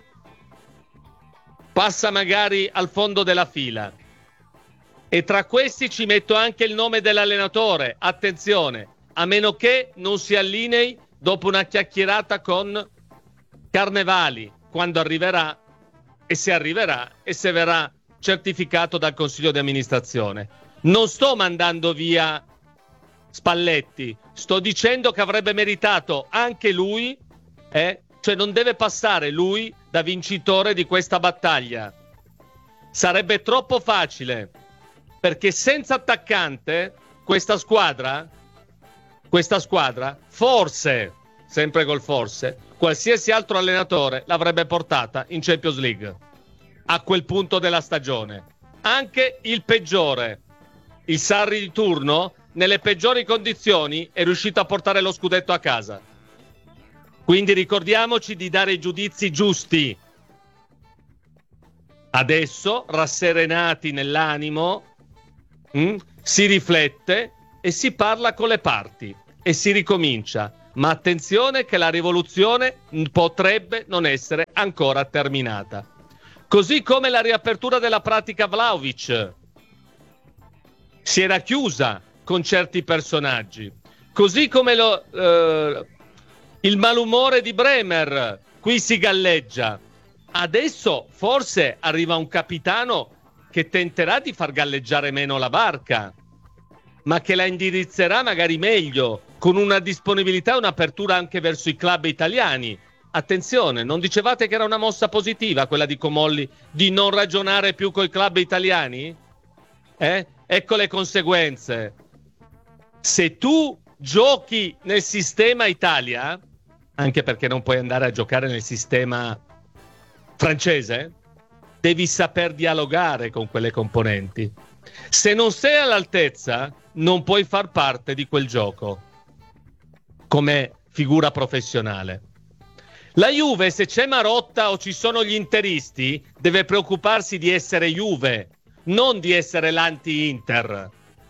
passa magari al fondo della fila. E tra questi ci metto anche il nome dell'allenatore. Attenzione, a meno che non si allinei dopo una chiacchierata con Carnevali, quando arriverà, e se verrà certificato dal Consiglio di amministrazione. Non sto mandando via Spalletti, sto dicendo che avrebbe meritato anche lui, cioè non deve passare lui da vincitore di questa battaglia. Sarebbe troppo facile, perché senza attaccante questa squadra, forse, sempre col forse, qualsiasi altro allenatore l'avrebbe portata in Champions League. a quel punto della stagione. Anche il peggiore, il Sarri di turno, nelle peggiori condizioni è riuscito a portare lo scudetto a casa. Quindi ricordiamoci di dare i giudizi giusti. Adesso, rasserenati nell'animo, si riflette e si parla con le parti e si ricomincia. Ma attenzione che la rivoluzione potrebbe non essere ancora terminata. Così come la riapertura della pratica Vlahovic si era chiusa con certi personaggi. Così come il malumore di Bremer, qui si galleggia. Adesso forse arriva un capitano che tenterà di far galleggiare meno la barca, ma che la indirizzerà magari meglio, con una disponibilità e un'apertura anche verso i club italiani. Attenzione, non dicevate che era una mossa positiva quella di Comolli di non ragionare più coi club italiani? Ecco le conseguenze. Se tu giochi nel sistema Italia, anche perché non puoi andare a giocare nel sistema francese, devi saper dialogare con quelle componenti. Se non sei all'altezza, non puoi far parte di quel gioco come figura professionale. La Juve, se c'è Marotta o ci sono gli interisti, deve preoccuparsi di essere Juve, non di essere l'anti-Inter.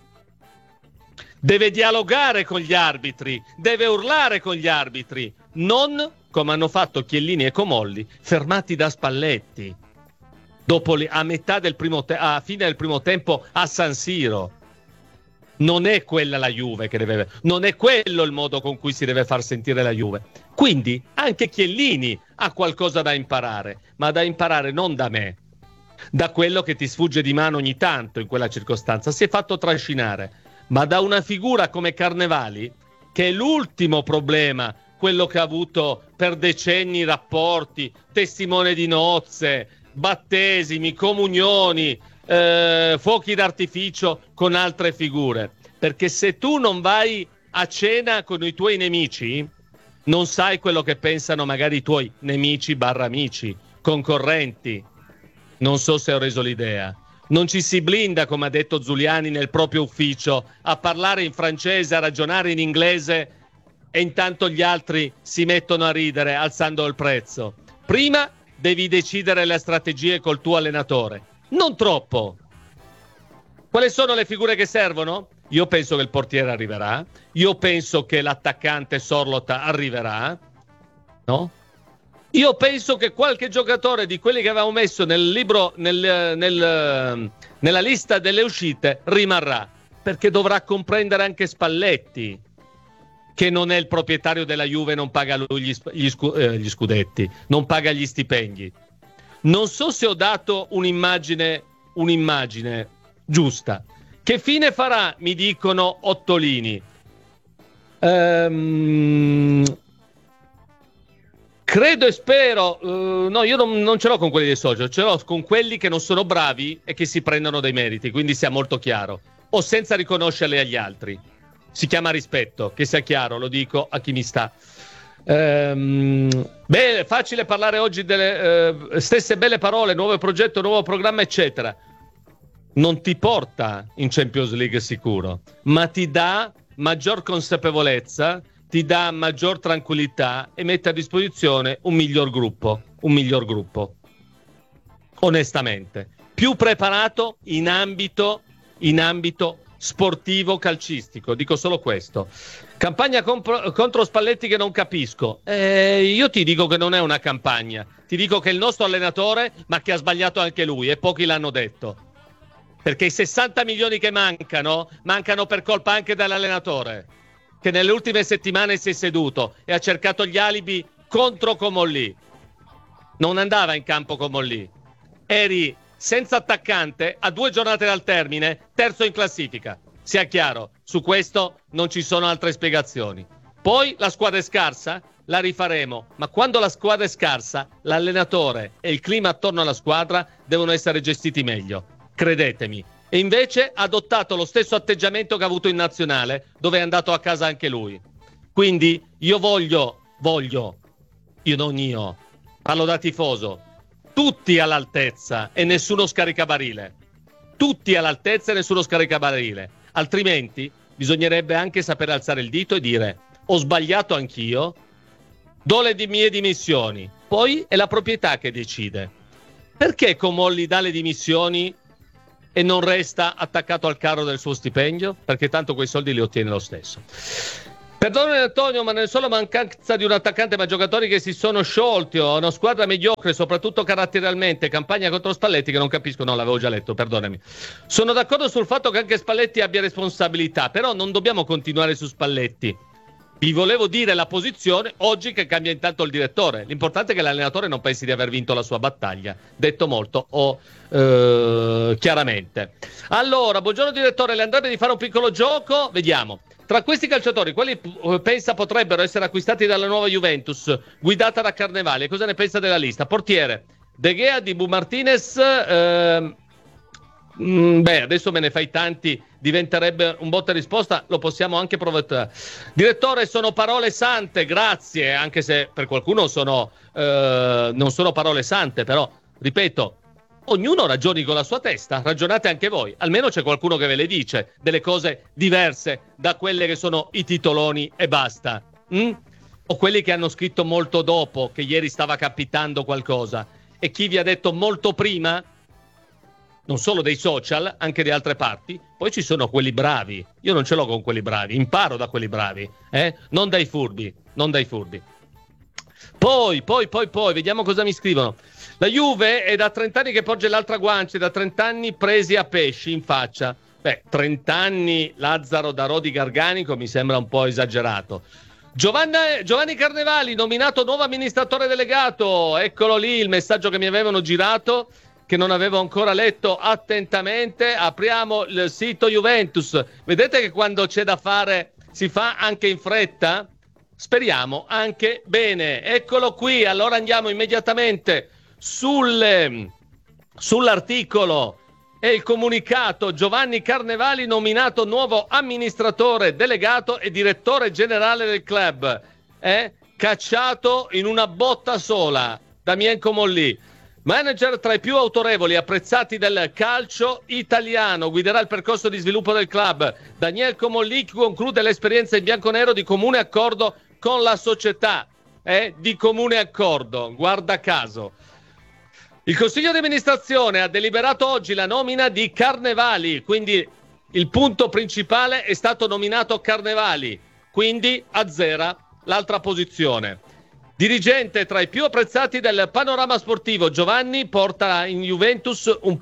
Deve dialogare con gli arbitri, deve urlare con gli arbitri, non come hanno fatto Chiellini e Comolli, fermati da Spalletti dopo a fine del primo tempo a San Siro. Non è quella la Juve che deve, non è quello il modo con cui si deve far sentire la Juve. Quindi anche Chiellini ha qualcosa da imparare, ma da imparare non da me, da quello che ti sfugge di mano ogni tanto in quella circostanza. Si è fatto trascinare, ma da una figura come Carnevali, che è l'ultimo problema, quello che ha avuto per decenni rapporti, testimone di nozze, battesimi, comunioni, fuochi d'artificio con altre figure. Perché se tu non vai a cena con i tuoi nemici, non sai quello che pensano magari i tuoi nemici / amici, concorrenti. Non so se ho reso l'idea. Non ci si blinda, come ha detto Zuliani, nel proprio ufficio a parlare in francese, a ragionare in inglese, e intanto gli altri si mettono a ridere alzando il prezzo. Prima devi decidere le strategie col tuo allenatore, non troppo. Quali sono le figure che servono? Io penso che il portiere arriverà, io penso che l'attaccante Sorlota arriverà, no? Io penso che qualche giocatore di quelli che avevamo messo nel libro, nella lista delle uscite, rimarrà, perché dovrà comprendere anche Spalletti, che non è il proprietario della Juve, non paga lui gli scudetti, non paga gli stipendi. Non so se ho dato un'immagine giusta. Che fine farà, mi dicono Ottolini? Credo e spero, no, io non ce l'ho con quelli dei social, ce l'ho con quelli che non sono bravi e che si prendono dei meriti, quindi sia molto chiaro, o senza riconoscerli agli altri. Si chiama rispetto, che sia chiaro, lo dico a chi mi sta. Beh, facile parlare oggi delle stesse belle parole, nuovo progetto, nuovo programma, eccetera. Non ti porta in Champions League sicuro, ma ti dà maggior consapevolezza, ti dà maggior tranquillità e mette a disposizione un miglior gruppo, onestamente, più preparato in ambito sportivo calcistico. Dico solo questo. Campagna contro Spalletti che non capisco. Io ti dico che non è una campagna, ti dico che è il nostro allenatore, ma che ha sbagliato anche lui, e pochi l'hanno detto, perché i 60 milioni che mancano per colpa anche dell'allenatore, che nelle ultime settimane si è seduto e ha cercato gli alibi contro Comolli. Non andava in campo Comolli, eri senza attaccante a 2 giornate dal termine, terzo in classifica. Sia chiaro, su questo non ci sono altre spiegazioni. Poi la squadra è scarsa, la rifaremo, ma quando la squadra è scarsa, l'allenatore e il clima attorno alla squadra devono essere gestiti meglio, credetemi. E invece ha adottato lo stesso atteggiamento che ha avuto in nazionale, dove è andato a casa anche lui. Quindi io parlo da tifoso, tutti all'altezza e nessuno scaricabarile. Tutti all'altezza e nessuno scaricabarile. Altrimenti bisognerebbe anche sapere alzare il dito e dire: ho sbagliato anch'io, do le mie dimissioni. Poi è la proprietà che decide. Perché Comolli dà le dimissioni e non resta attaccato al carro del suo stipendio? Perché tanto quei soldi li ottiene lo stesso. Perdonami Antonio, ma nel solo mancanza di un attaccante, ma giocatori che si sono sciolti, o una squadra mediocre, soprattutto caratterialmente, campagna contro Spalletti che non capisco, no, l'avevo già letto, perdonami. Sono d'accordo sul fatto che anche Spalletti abbia responsabilità, però non dobbiamo continuare su Spalletti. Vi volevo dire la posizione oggi che cambia intanto il direttore. L'importante è che l'allenatore non pensi di aver vinto la sua battaglia, detto molto chiaramente. Allora, buongiorno direttore, le andrebbe di fare un piccolo gioco? Vediamo. Tra questi calciatori, quali pensa potrebbero essere acquistati dalla nuova Juventus, guidata da Carnevali? Cosa ne pensa della lista? Portiere, De Gea, Dibu Martinez, adesso me ne fai tanti, diventerebbe un botta e risposta, lo possiamo anche provare. Direttore, sono parole sante, grazie, anche se per qualcuno non sono parole sante, però, ripeto, ognuno ragioni con la sua testa, ragionate anche voi, almeno c'è qualcuno che ve le dice delle cose diverse da quelle che sono i titoloni e basta. O quelli che hanno scritto molto dopo che ieri stava capitando qualcosa, e chi vi ha detto molto prima, non solo dei social, anche di altre parti. Poi ci sono quelli bravi, io non ce l'ho con quelli bravi, imparo da quelli bravi, non dai furbi. Poi, vediamo cosa mi scrivono. La Juve è da 30 anni che porge l'altra guancia, da 30 anni presi a pesci in faccia. 30 anni Lazzaro da Rodi Garganico mi sembra un po' esagerato. Giovanni Carnevali, nominato nuovo amministratore delegato. Eccolo lì il messaggio che mi avevano girato, che non avevo ancora letto attentamente. Apriamo il sito Juventus. Vedete che quando c'è da fare si fa anche in fretta? Speriamo anche bene. Eccolo qui, allora andiamo immediatamente sull'articolo e il comunicato. Giovanni Carnevali nominato nuovo amministratore delegato e direttore generale del club. Cacciato in una botta sola. Damien Comolli, manager tra i più autorevoli e apprezzati del calcio italiano, guiderà il percorso di sviluppo del club. Daniel Comolli conclude l'esperienza in bianconero di comune accordo con la società. Di comune accordo, guarda caso. Il Consiglio di amministrazione ha deliberato oggi la nomina di Carnevali, quindi il punto principale è stato nominato Carnevali, quindi azzera l'altra posizione. Dirigente tra i più apprezzati del panorama sportivo, Giovanni porta in Juventus un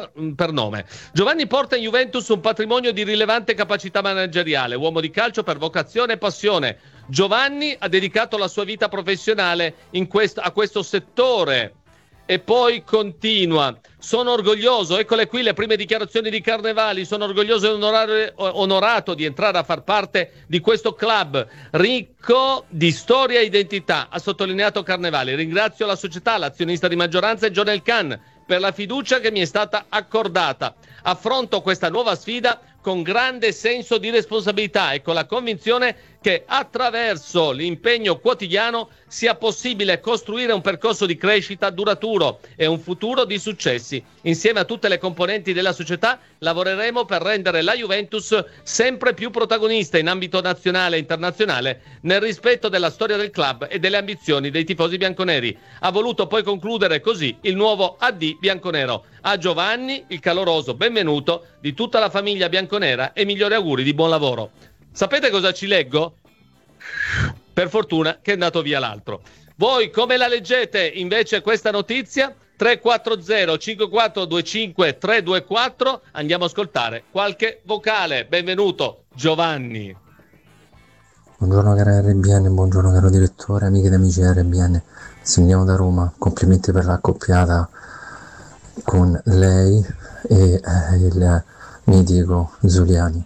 patrimonio di rilevante capacità manageriale, uomo di calcio per vocazione e passione. Giovanni ha dedicato la sua vita professionale a questo settore. E poi continua: sono orgoglioso, eccole qui le prime dichiarazioni di Carnevali, sono orgoglioso e onorato di entrare a far parte di questo club ricco di storia e identità, ha sottolineato Carnevali. Ringrazio la società, l'azionista di maggioranza e John Elkann per la fiducia che mi è stata accordata. Affronto questa nuova sfida con grande senso di responsabilità e con la convinzione che attraverso l'impegno quotidiano sia possibile costruire un percorso di crescita duraturo e un futuro di successi. Insieme a tutte le componenti della società lavoreremo per rendere la Juventus sempre più protagonista in ambito nazionale e internazionale, nel rispetto della storia del club e delle ambizioni dei tifosi bianconeri. Ha voluto poi concludere così il nuovo AD bianconero. A Giovanni il caloroso benvenuto di tutta la famiglia bianconera e migliori auguri di buon lavoro. Sapete cosa ci leggo? Per fortuna che è andato via l'altro. Voi come la leggete invece questa notizia? 340 5425 324. Andiamo a ascoltare qualche vocale. Benvenuto Giovanni. Buongiorno cara RBN, buongiorno caro direttore, amiche ed amici RBN. Sentiamo da Roma, complimenti per l'accoppiata con lei e il mitico Zuliani.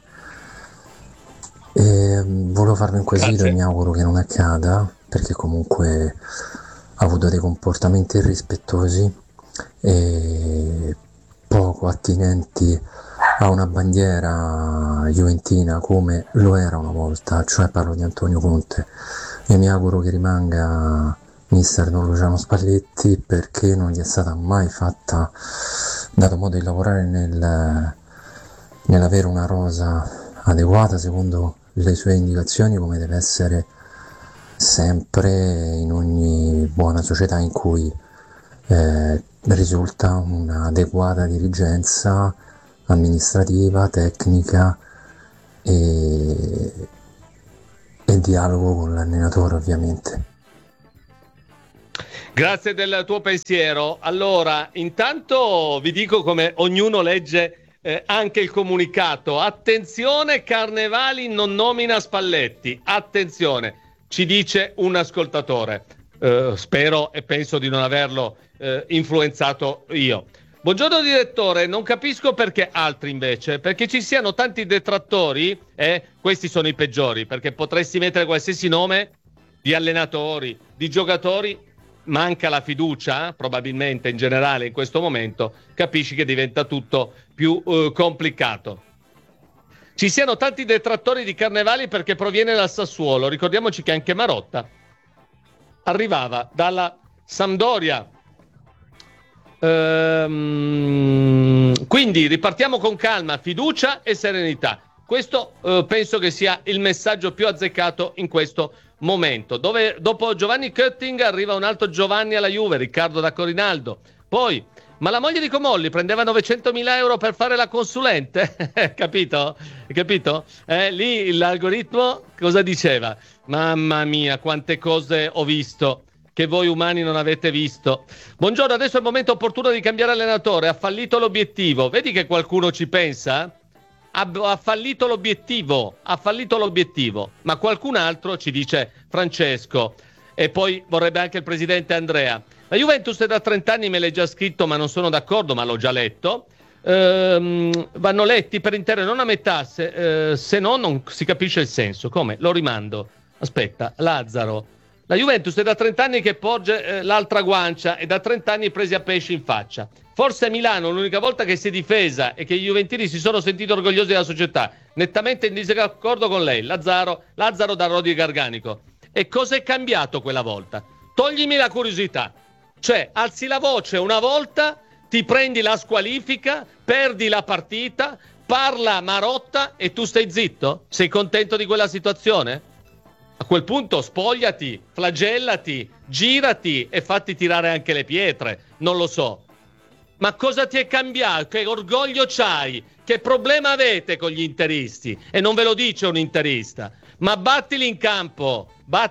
Volevo farmi un quesito e mi auguro che non accada, perché comunque ha avuto dei comportamenti irrispettosi e poco attinenti a una bandiera juventina come lo era una volta, cioè parlo di Antonio Conte, e mi auguro che rimanga mister Don Luciano Spalletti, perché non gli è stata mai dato modo di lavorare nell'avere una rosa adeguata secondo le sue indicazioni, come deve essere sempre in ogni buona società in cui risulta un'adeguata dirigenza amministrativa, tecnica e dialogo con l'allenatore, ovviamente. Grazie del tuo pensiero. Allora, intanto vi dico come ognuno legge anche il comunicato. Attenzione, Carnevali non nomina Spalletti. Attenzione, ci dice un ascoltatore. Spero e penso di non averlo influenzato io. Buongiorno direttore, non capisco perché altri invece, perché ci siano tanti detrattori, questi sono i peggiori, perché potresti mettere qualsiasi nome di allenatori, di giocatori, manca la fiducia, probabilmente in generale in questo momento, capisci che diventa tutto più complicato. Ci siano tanti detrattori di Carnevali perché proviene dal Sassuolo, ricordiamoci che anche Marotta arrivava dalla Sampdoria. Quindi ripartiamo con calma, fiducia e serenità. Questo penso che sia il messaggio più azzeccato in questo momento. Dopo Giovanni Kötting arriva un altro Giovanni alla Juve, Riccardo da Corinaldo. Poi, ma la moglie di Comolli prendeva 900.000 euro per fare la consulente? Capito? Lì l'algoritmo cosa diceva? Mamma mia, quante cose ho visto che voi umani non avete visto. Buongiorno, adesso è il momento opportuno di cambiare allenatore, ha fallito l'obiettivo. Vedi che qualcuno ci pensa? Ha fallito l'obiettivo, ma qualcun altro, ci dice Francesco, e poi vorrebbe anche il presidente Andrea. La Juventus è da 30 anni, me l'hai già scritto, ma non sono d'accordo, ma l'ho già letto. Vanno letti per intero, non a metà, se no non si capisce il senso. Come? Lo rimando. Aspetta, Lazzaro. La Juventus è da 30 anni che porge l'altra guancia e da 30 anni presi a pesci in faccia. Forse a Milano l'unica volta che si è difesa e che i juventini si sono sentiti orgogliosi della società, nettamente in disaccordo con lei, Lazzaro da Rodi Garganico. E cosa è cambiato quella volta? Toglimi la curiosità. Cioè, alzi la voce una volta, ti prendi la squalifica, perdi la partita, parla Marotta e tu stai zitto? Sei contento di quella situazione? A quel punto spogliati, flagellati, girati e fatti tirare anche le pietre, non lo so. Ma cosa ti è cambiato? Che orgoglio c'hai? Che problema avete con gli interisti? E non ve lo dice un interista. Ma battili in campo.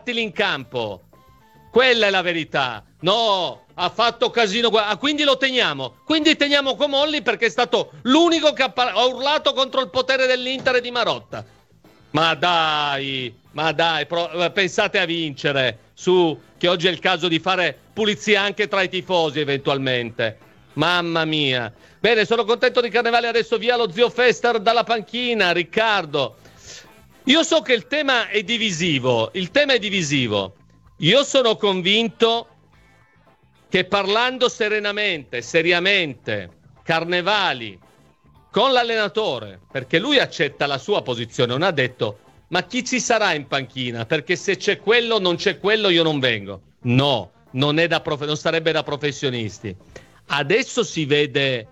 Quella è la verità. No, ha fatto casino. Quindi lo teniamo. Quindi teniamo Comolli perché è stato l'unico che ha urlato contro il potere dell'Inter e di Marotta. Ma dai, pensate a vincere, che oggi è il caso di fare pulizia anche tra i tifosi eventualmente. Mamma mia. Bene, sono contento di Carnevale, adesso via lo zio Fester dalla panchina, Riccardo. Io so che il tema è divisivo. Io sono convinto che parlando serenamente, seriamente, Carnevali con l'allenatore, perché lui accetta la sua posizione, non ha detto ma chi ci sarà in panchina, perché se c'è quello non c'è quello io non vengo. No, non sarebbe da professionisti. Adesso si vede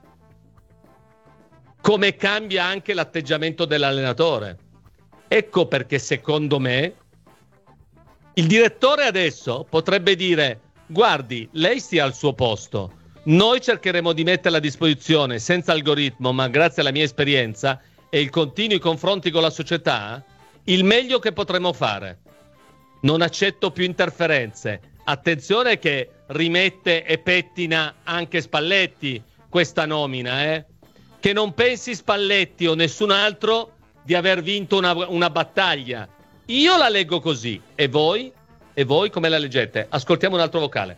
come cambia anche l'atteggiamento dell'allenatore. Ecco perché secondo me il direttore adesso potrebbe dire guardi, lei stia al suo posto. Noi cercheremo di metterla a disposizione senza algoritmo, ma grazie alla mia esperienza e il continui confronti con la società, il meglio che potremo fare. Non accetto più interferenze. Attenzione che rimette e pettina anche Spalletti questa nomina, Che non pensi Spalletti o nessun altro di aver vinto una battaglia. Io la leggo così. E voi? E voi come la leggete? Ascoltiamo un altro vocale.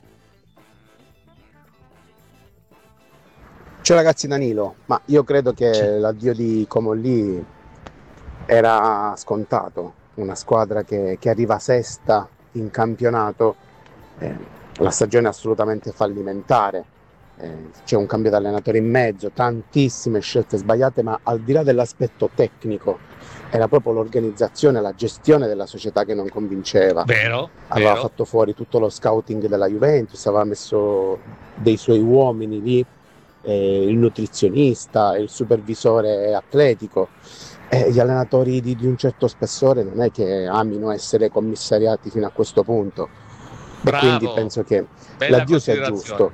Ciao ragazzi, Danilo, ma io credo che l'addio di Comolli era scontato, una squadra che arriva sesta in campionato, la stagione è assolutamente fallimentare, c'è un cambio di allenatore in mezzo, tantissime scelte sbagliate, ma al di là dell'aspetto tecnico era proprio l'organizzazione, la gestione della società che non convinceva. Aveva fatto fuori tutto lo scouting della Juventus, aveva messo dei suoi uomini lì, il nutrizionista, il supervisore atletico. Gli allenatori di un certo spessore non è che amino essere commissariati fino a questo punto. E quindi penso che l'addio sia giusto.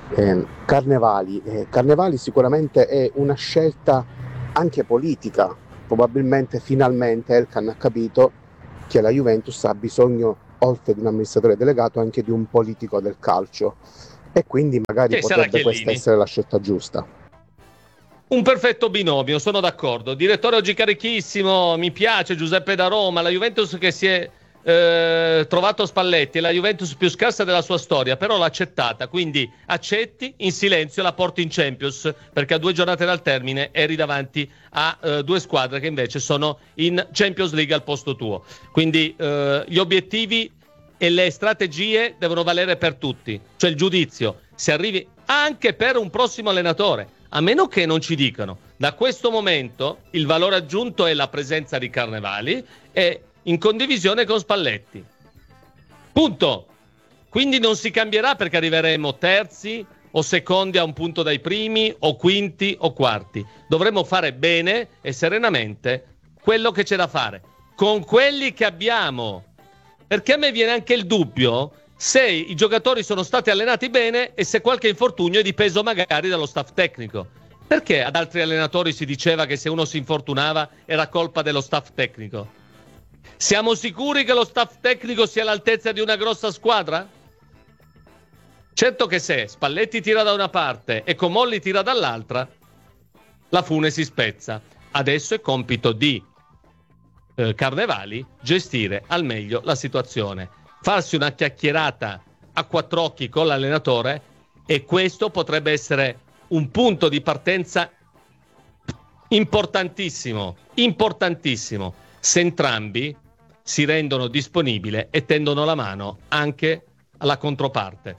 Carnevali sicuramente è una scelta anche politica. Probabilmente finalmente Elkann ha capito che la Juventus ha bisogno, oltre di un amministratore delegato, anche di un politico del calcio, e quindi magari potrebbe questa essere la scelta giusta. Un perfetto binomio, sono d'accordo. Direttore oggi carichissimo, mi piace Giuseppe da Roma, la Juventus che si è trovato Spalletti, è la Juventus più scarsa della sua storia, però l'ha accettata, quindi accetti in silenzio, la porti in Champions, perché a 2 giornate dal termine eri davanti a 2 squadre che invece sono in Champions League al posto tuo. Quindi gli obiettivi e le strategie devono valere per tutti, cioè il giudizio, se arrivi anche per un prossimo allenatore, a meno che non ci dicano da questo momento il valore aggiunto è la presenza di Carnevali e in condivisione con Spalletti. Punto. Quindi non si cambierà perché arriveremo terzi o secondi a un punto dai primi o quinti o quarti. Dovremmo fare bene e serenamente quello che c'è da fare con quelli che abbiamo. Perché a me viene anche il dubbio se i giocatori sono stati allenati bene e se qualche infortunio è dipeso magari dallo staff tecnico. Perché ad altri allenatori si diceva che se uno si infortunava era colpa dello staff tecnico? Siamo sicuri che lo staff tecnico sia all'altezza di una grossa squadra? Certo che se Spalletti tira da una parte e Comolli tira dall'altra, la fune si spezza. Adesso è compito di Carnevali gestire al meglio la situazione, farsi una chiacchierata a 4 occhi con l'allenatore, e questo potrebbe essere un punto di partenza importantissimo, se entrambi si rendono disponibili e tendono la mano anche alla controparte.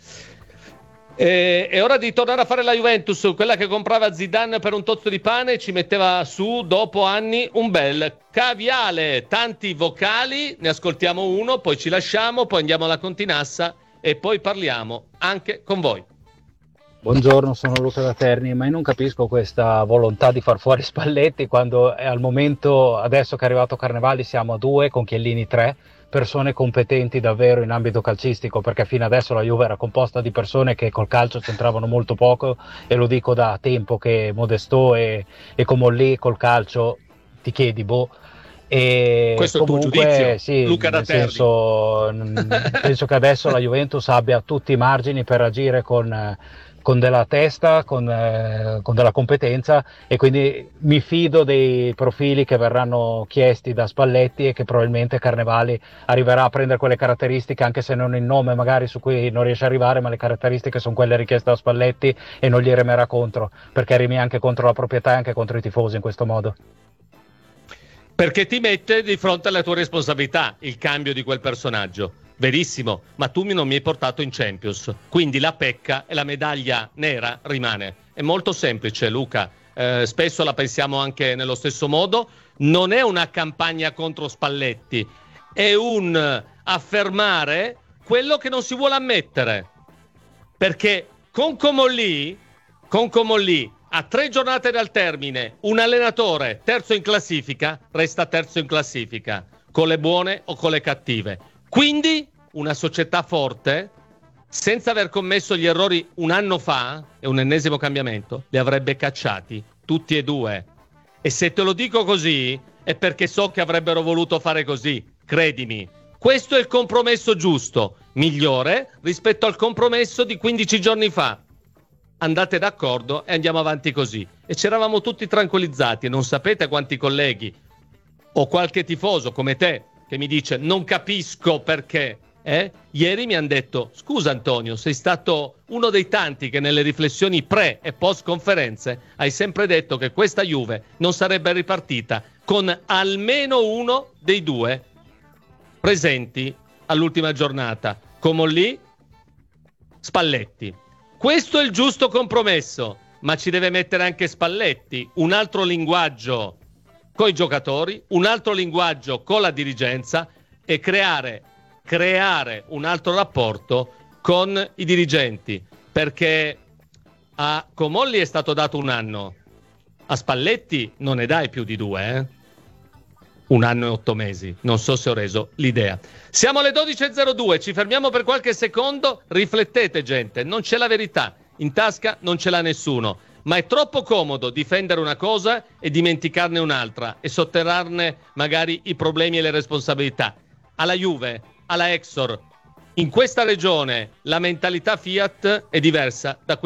È ora di tornare a fare la Juventus, quella che comprava Zidane per un tozzo di pane e ci metteva su dopo anni un bel caviale. Tanti vocali, ne ascoltiamo uno, poi ci lasciamo, poi andiamo alla Continassa e poi parliamo anche con voi. Buongiorno, sono Luca da Terni, ma io non capisco questa volontà di far fuori Spalletti quando al momento, adesso che è arrivato Carnevali, siamo a 2, con Chiellini 3, persone competenti davvero in ambito calcistico, perché fino adesso la Juve era composta di persone che col calcio c'entravano molto poco, e lo dico da tempo che Modestò e Comolli col calcio ti chiedi e questo comunque, è il tuo giudizio, sì, Luca da Terni. Penso che adesso la Juventus abbia tutti i margini per agire con della testa, con della competenza, e quindi mi fido dei profili che verranno chiesti da Spalletti, e che probabilmente Carnevali arriverà a prendere quelle caratteristiche, anche se non il nome magari su cui non riesce a arrivare, ma le caratteristiche sono quelle richieste da Spalletti, e non gli remerà contro, perché rimi anche contro la proprietà e anche contro i tifosi in questo modo. Perché ti mette di fronte alle tue responsabilità il cambio di quel personaggio. Verissimo, ma tu non mi hai portato in Champions, quindi la pecca e la medaglia nera rimane. È molto semplice, Luca, spesso la pensiamo anche nello stesso modo. Non è una campagna contro Spalletti, è un affermare quello che non si vuole ammettere, perché con Comolli a 3 giornate dal termine un allenatore terzo in classifica resta terzo in classifica, con le buone o con le cattive. Quindi una società forte, senza aver commesso gli errori un anno fa, e un ennesimo cambiamento, li avrebbe cacciati tutti e 2. E se te lo dico così è perché so che avrebbero voluto fare così, credimi. Questo è il compromesso giusto, migliore rispetto al compromesso di 15 giorni fa. Andate d'accordo e andiamo avanti così. E c'eravamo tutti tranquillizzati, e non sapete quanti colleghi o qualche tifoso come te che mi dice non capisco perché, ieri mi hanno detto scusa Antonio, sei stato uno dei tanti che nelle riflessioni pre e post conferenze hai sempre detto che questa Juve non sarebbe ripartita con almeno uno dei 2 presenti all'ultima giornata, Comolli, Spalletti. Questo è il giusto compromesso, ma ci deve mettere anche Spalletti, un altro linguaggio con i giocatori, un altro linguaggio con la dirigenza e creare un altro rapporto con i dirigenti, perché a Comolli è stato dato 1 anno, a Spalletti non ne dai più di 2, 1 anno e 8 mesi, non so se ho reso l'idea. Siamo alle 12.02, ci fermiamo per qualche secondo, riflettete gente, non c'è la verità, in tasca non ce l'ha nessuno, ma è troppo comodo difendere una cosa e dimenticarne un'altra e sotterrarne magari i problemi e le responsabilità. Alla Juve, alla Exor, in questa regione la mentalità Fiat è diversa da